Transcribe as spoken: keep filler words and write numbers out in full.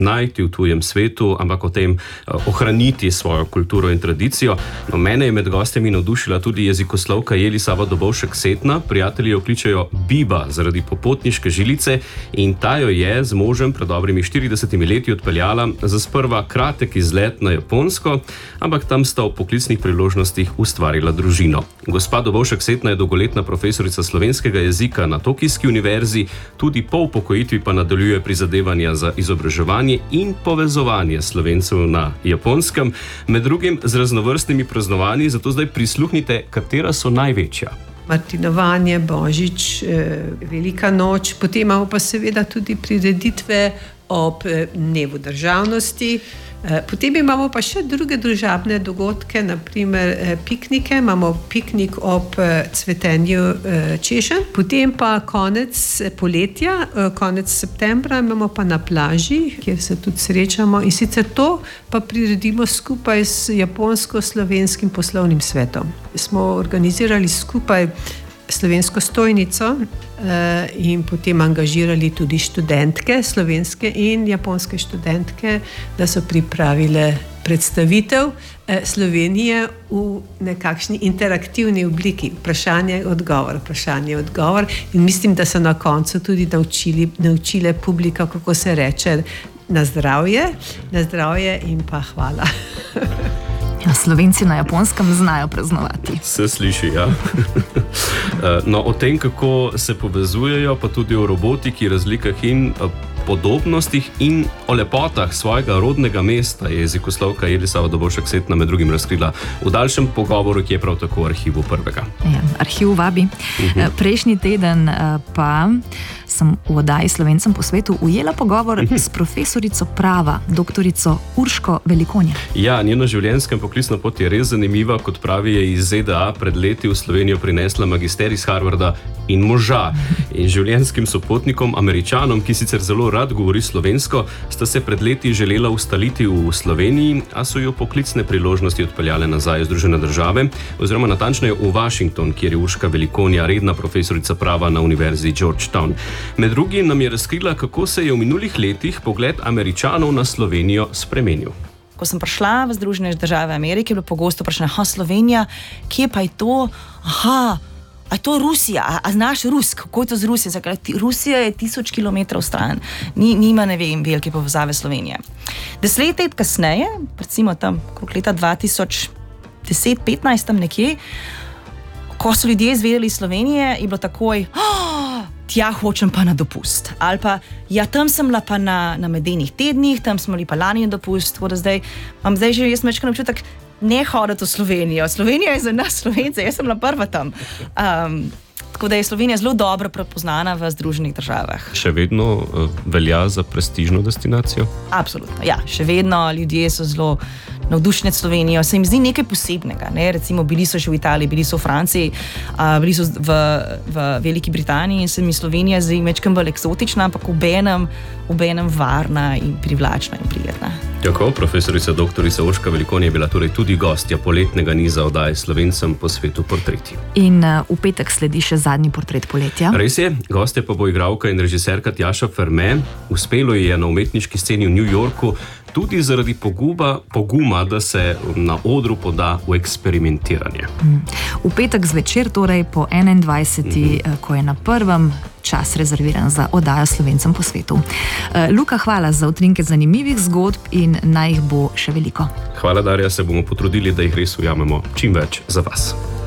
najti v tujem svetu, ampak o tem ohraniti svojo kulturo in tradicijo. No, mene je med gostemi navdušila tudi jezikoslovka Jelisava Dobovšek-Setna. Prijatelji jo kličejo Biba zaradi popotniške žilice in ta jo je z možem pred dobrimi štiridesetimi leti odpeljala za sprva kratek izlet na Japonsko, ampak tam sta v poklicnih priložnostih ustvarila družino. Gospa Dobovšek-Setna je dolgoletna profesorica slovenskega jezika na Tokijski univerzi, tudi po upokojitvi pa nadaljuje prizadevanja za izobraževanje in povezovanje Slovencev na Japonskem, med drugim z raznovrstnimi praznovanji, zato zdaj prisluhnite, katera so največja. Martinovanje, Božič, Velika noč, potem imamo pa seveda tudi prireditve ob dnevu državnosti. Potem imamo pa še druge družabne dogodke, naprimer piknike, imamo piknik ob cvetenju češenj, potem pa konec poletja, konec septembra imamo pa na plaži, kjer se tudi srečamo in sicer to pa priredimo skupaj s japonsko-slovenskim poslovnim svetom. Smo organizirali skupaj slovensko stojnico in potem angažirali tudi študentke, slovenske in japonske študentke, da so pripravile predstavitev Slovenije v nekakšni interaktivni obliki. Vprašanje, odgovor, vprašanje, odgovor. In mislim, da so na koncu tudi naučili, naučile publika, kako se reče na zdravje, na zdravje in pa hvala. Ja, Slovenci na Japonskem znajo praznovati. Se sliši, ja. No, o tem, kako se povezujejo, pa tudi o robotiki, razlikah in podobnostih in o lepotah svojega rodnega mesta je jezikoslovka Jelisava Dobovšek-Setna med drugim razkrila v daljšem pogovoru, ki je prav tako v arhivu prvega. Ja, arhiv vabi. Uh-huh. Prejšnji teden pa sem v oddaji Slovencem po svetu ujela pogovor uh-huh. s profesorico prava, doktorico Urško Velikonja. Ja, njeno življenjska in poklicna pot je res zanimiva, kot pravi, je iz Z D A pred leti v Slovenijo prinesla magister iz Harvarda in moža. In življenjskim sopotnikom, Američanom, ki sicer zelo rad govori slovensko, sta se pred leti želela ustaliti v Sloveniji, a so jo poklicne priložnosti odpeljale nazaj v Združene države, oziroma natančneje v Washington, kjer je Urška Velikonja redna profesorica prava na univerzi Georgetown. Med drugim nam je razkrila, kako se je v minulih letih pogled Američanov na Slovenijo spremenil. Ko sem prišla v Združene države Amerike, je bilo pogosto vprašanje, aha, Slovenija, kje pa je to? Aha, a je to Rusija? A, a znaš Rus? Kako je to z Rusijo? Zakaj, Rusija je tisoč kilometrov stran. Ni, nima, ne vem, velike povezave Slovenije. Deset let kasneje, recimo tam, koliko leta dva tisoč deset petnajst tam nekje, ko so ljudje izvedeli Slovenije, je bilo takoj, oh, tja hočem pa na dopust. Ali pa, ja, tam sem bila pa na, na medenih tednih, tam smo bili pa lani na dopust, tako da zdaj, imam zdaj že jaz mečkaj občutek, ne hoditi v Slovenijo. Slovenija je za nas Slovence, jaz sem bila prva tam. Um, tako da je Slovenija zelo dobro prepoznana v Združenih državah. Še vedno uh, velja za prestižno destinacijo? Absolutno, ja. Še vedno ljudje so zelo navdušeni Slovenijo. Se jim zdi nekaj posebnega. Ne? Recimo, bili so še v Italiji, bili so v Franciji, uh, bili so v, v Veliki Britaniji in se mi Slovenija zdi mečkam bolj eksotična, ampak obenem, obenem varna in privlačna in prijetna. Tako, profesorica doktorica Urška Velikonja je bila torej tudi gostja poletnega niza oddaje Slovencem po svetu portreti. In uh, v petek sledi še zadnji portret poletja. Res je, gostja pa bo igralka in režiserka Tjaša Ferme. Uspelo ji je na umetniški sceni v New Yorku tudi zaradi poguba, poguma, da se na odru poda v eksperimentiranje. V petek zvečer, torej po enaindvajseti, mm-hmm. ko je na prvem čas rezerviran za oddajo Slovencem po svetu. Luka, hvala za utrinke zanimivih zgodb in naj jih bo še veliko. Hvala, Darja, se bomo potrudili, da jih res ujamemo čim več za vas.